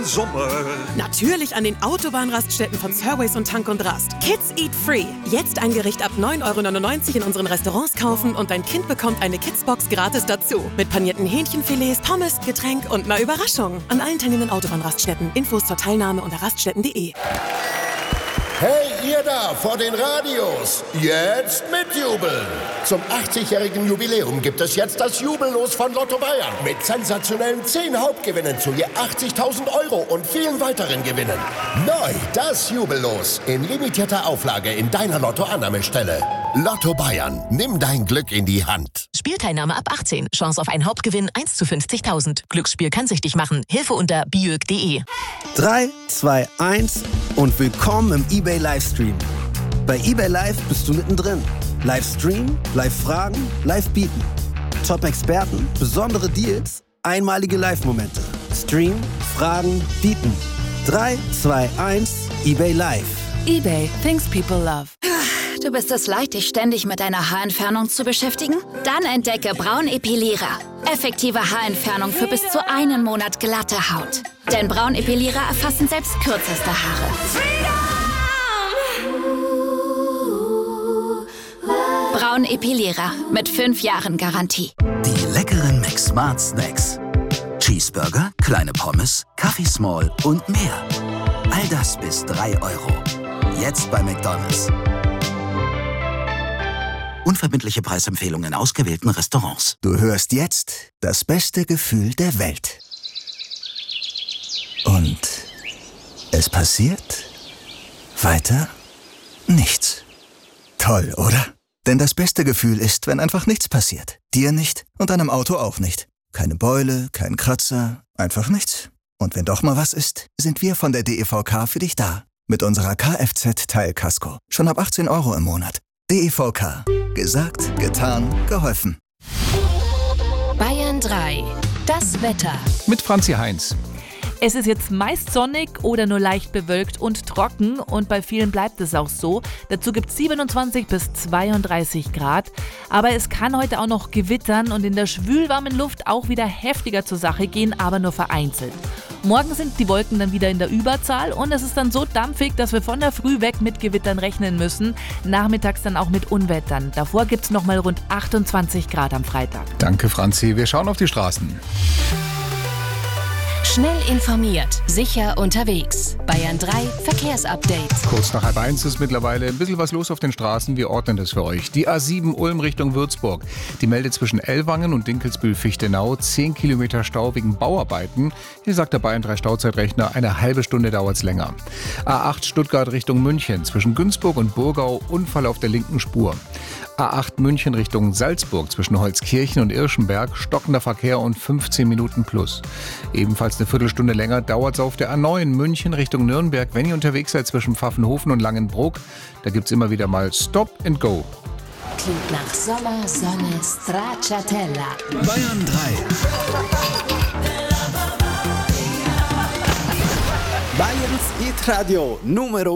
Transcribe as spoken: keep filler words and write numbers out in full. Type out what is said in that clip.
Sommer. Natürlich an den Autobahnraststätten von Surways und Tank und Rast. Kids Eat Free. Jetzt ein Gericht ab neun Euro neunundneunzig in unseren Restaurants kaufen und dein Kind bekommt eine Kidsbox gratis dazu. Mit panierten Hähnchenfilets, Pommes, Getränk und einer Überraschung. An allen teilnehmenden Autobahnraststätten. Infos zur Teilnahme unter raststätten punkt de. Hey, ihr da vor den Radios, jetzt mitjubeln! Zum achtzigjährigen Jubiläum gibt es jetzt das Jubellos von Lotto Bayern mit sensationellen zehn Hauptgewinnen zu je achtzigtausend Euro und vielen weiteren Gewinnen. Neu das Jubellos in limitierter Auflage in deiner Lotto-Annahmestelle. Lotto Bayern, nimm dein Glück in die Hand. Spielteilnahme ab achtzehn. Chance auf einen Hauptgewinn eins zu fünfzigtausend. Glücksspiel kann süchtig machen. Hilfe unter biög punkt de. drei, zwei, eins und willkommen im eBay Livestream. Bei eBay Live bist du mittendrin. Livestream, Live-Fragen, Live-Bieten. Top-Experten, besondere Deals, einmalige Live-Momente. Stream, Fragen, Bieten. drei, zwei, eins, eBay Live. eBay, things people love. Du bist es leid, dich ständig mit deiner Haarentfernung zu beschäftigen? Dann entdecke Braun Epilierer. Effektive Haarentfernung für bis zu einen Monat glatte Haut. Denn Braun Epilierer erfassen selbst kürzeste Haare. Braun Epilierer mit fünf Jahren Garantie. Die leckeren McSmart Snacks. Cheeseburger, kleine Pommes, Kaffee Small und mehr. All das bis drei Euro. Jetzt bei McDonald's. Unverbindliche Preisempfehlungen in ausgewählten Restaurants. Du hörst jetzt das beste Gefühl der Welt. Und es passiert weiter nichts. Toll, oder? Denn das beste Gefühl ist, wenn einfach nichts passiert. Dir nicht und deinem Auto auch nicht. Keine Beule, kein Kratzer, einfach nichts. Und wenn doch mal was ist, sind wir von der D E V K für dich da. Mit unserer Kfz-Teilkasko. Schon ab achtzehn Euro im Monat. D E V K. Gesagt, getan, geholfen. Bayern drei. Das Wetter. Mit Franzi Heinz. Es ist jetzt meist sonnig oder nur leicht bewölkt und trocken und bei vielen bleibt es auch so. Dazu gibt es siebenundzwanzig bis zweiunddreißig Grad. Aber es kann heute auch noch gewittern und in der schwülwarmen Luft auch wieder heftiger zur Sache gehen, aber nur vereinzelt. Morgen sind die Wolken dann wieder in der Überzahl und es ist dann so dampfig, dass wir von der Früh weg mit Gewittern rechnen müssen. Nachmittags dann auch mit Unwettern. Davor gibt es nochmal rund achtundzwanzig Grad am Freitag. Danke, Franzi. Wir schauen auf die Straßen. Schnell informiert, sicher unterwegs. Bayern drei Verkehrsupdate. Kurz nach halb eins ist mittlerweile ein bisschen was los auf den Straßen. Wir ordnen das für euch. Die A sieben Ulm Richtung Würzburg. Die meldet zwischen Ellwangen und Dinkelsbühl-Fichtenau zehn Kilometer Stau wegen Bauarbeiten. Hier sagt der Bayern drei Stauzeitrechner, eine halbe Stunde dauert es länger. A acht Stuttgart Richtung München. Zwischen Günzburg und Burgau Unfall auf der linken Spur. A acht München Richtung Salzburg zwischen Holzkirchen und Irschenberg, stockender Verkehr und fünfzehn Minuten plus. Ebenfalls eine Viertelstunde länger dauert es auf der A neun München Richtung Nürnberg, wenn ihr unterwegs seid zwischen Pfaffenhofen und Langenbruck. Da gibt es immer wieder mal Stop and Go. Klingt nach Sommer, Sonne, Stracciatella. Bayern drei. Bayerns Hit Radio Numero